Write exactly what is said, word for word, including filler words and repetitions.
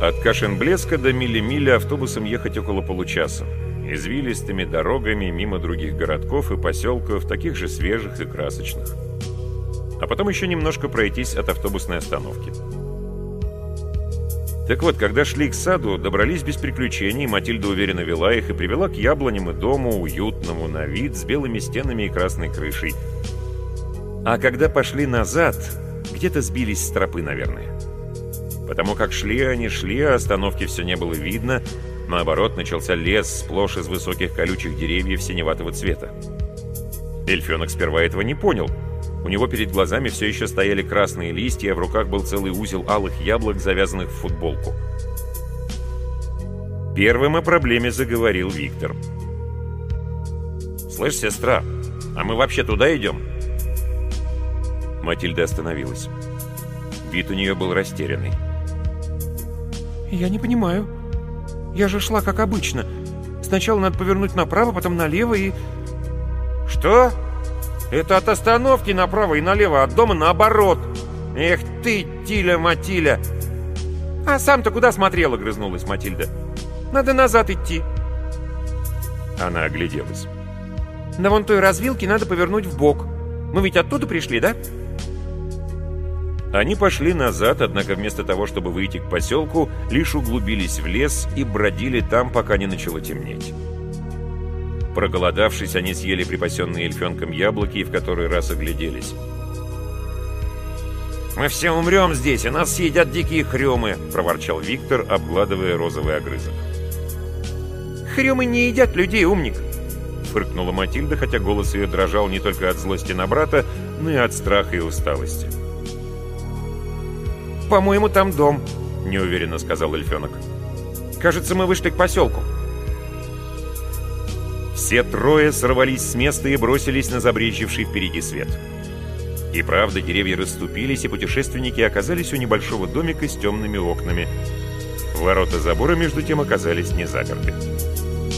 От Кашенблеска до Мили-Мили автобусом ехать около получаса. Извилистыми дорогами мимо других городков и поселков, таких же свежих и красочных. А потом еще немножко пройтись от автобусной остановки. Так вот, когда шли к саду, добрались без приключений, Матильда уверенно вела их и привела к яблоням и дому, уютному на вид, с белыми стенами и красной крышей. А когда пошли назад, где-то сбились с тропы, наверное. Потому как шли они, шли, а остановки все не было видно. Наоборот, начался лес, сплошь из высоких колючих деревьев синеватого цвета. Эльфенок сперва этого не понял. У него перед глазами все еще стояли красные листья, а в руках был целый узел алых яблок, завязанных в футболку. Первым о проблеме заговорил Виктор. «Слышь, сестра, а мы вообще туда идем?» Матильда остановилась. Вид у нее был растерянный. «Я не понимаю. Я же шла как обычно. Сначала надо повернуть направо, потом налево и...» «Что? Это от остановки направо и налево, от дома наоборот. Эх ты, Тиля-Матиля!» «А сам-то куда смотрела?» — грызнулась Матильда. «Надо назад идти». Она огляделась. «На вон той развилке надо повернуть вбок. Мы ведь оттуда пришли, да?» Они пошли назад, однако вместо того, чтобы выйти к поселку, лишь углубились в лес и бродили там, пока не начало темнеть. Проголодавшись, они съели припасенные эльфенком яблоки и в который раз огляделись. «Мы все умрем здесь, и нас съедят дикие хрюмы», — проворчал Виктор, обгладывая розовый огрызок. «Хрюмы не едят людей, умник», — фыркнула Матильда, хотя голос ее дрожал не только от злости на брата, но и от страха и усталости. «По-моему, там дом», — неуверенно сказал эльфенок. «Кажется, мы вышли к поселку». Все трое сорвались с места и бросились на забрезживший впереди свет. И правда, деревья расступились, и путешественники оказались у небольшого домика с темными окнами. Ворота забора, между тем, оказались не заперты.